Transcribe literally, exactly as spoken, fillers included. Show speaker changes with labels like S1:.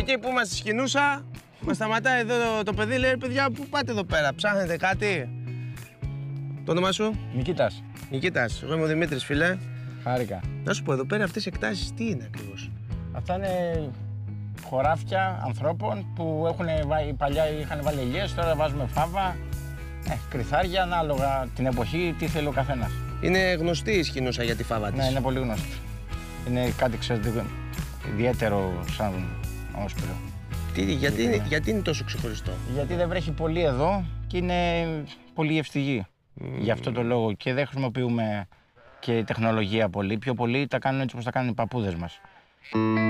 S1: εκεί που είμαστε στη Σκηνούσα, μας σταματάει εδώ το παιδί, λέει παιδιά, πού πάτε εδώ πέρα, ψάχνετε κάτι? Το όνομά σου?
S2: Νικήτας.
S1: Νικήτας, εγώ είμαι ο Δημήτρης, φίλε.
S2: Χάρηκα.
S1: Να σου πω εδώ πέρα αυτές οι εκτάσεις τι είναι ακριβώς?
S2: Αυτά είναι χωράφια ανθρώπων που έχουν βάλει, παλιά είχαν βάλει ελιές, τώρα βάζουμε φάβα, ε, κρυθάρια, ανάλογα την εποχή, τι θέλει ο καθένας.
S1: Είναι γνωστή η Σκηνούσα για τη φάβα της.
S2: Ναι, είναι πολύ γνωστή. Είναι κάτι ξέρετε, ιδιαίτερο σαν όσπριο.
S1: Τι, γιατί,
S2: είναι.
S1: είναι, γιατί είναι τόσο ξεχωριστό?
S2: Γιατί δεν βρέχει πολύ εδώ και είναι πολύ ευθυγή. Mm. Γι' αυτό το λόγο και δεν χρησιμοποιούμε και τεχνολογία πολύ. Πιο πολύ τα κάνουν έτσι όπως τα κάνουν οι παππούδες μας.